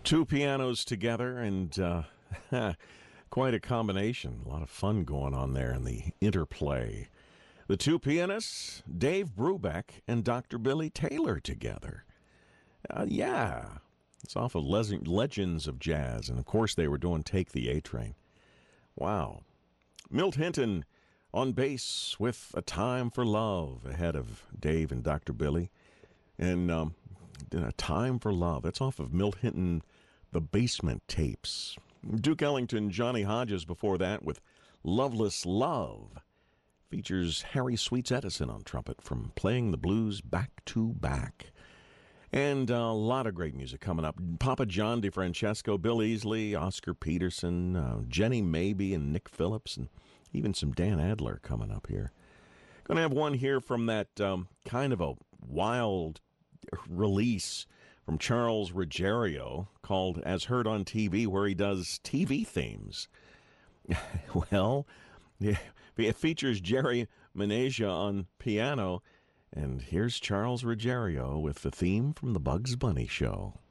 Two pianos together and quite a combination. A lot of fun going on there in the interplay. The two pianists, Dave Brubeck and Dr. Billy Taylor together. Yeah, it's off of Legends of Jazz. And, of course, they were doing Take the A-Train. Wow. Milt Hinton on bass with A Time for Love ahead of Dave and Dr. Billy. And A Time for Love. That's off of Milt Hinton, The Basement Tapes. Duke Ellington, Johnny Hodges before that with Loveless Love. Features Harry Sweets Edison on trumpet from Playing the Blues Back to Back. And a lot of great music coming up. Papa John DeFrancesco, Bill Easley, Oscar Peterson, Jenny Mabie and Nick Phillips, and even some Dan Adler coming up here. Going to have one here from that kind of a wild release from Charles Ruggiero called As Heard on TV, where he does TV themes. Well, it features Jerry Menasha on piano, and here's Charles Ruggiero with the theme from The Bugs Bunny Show.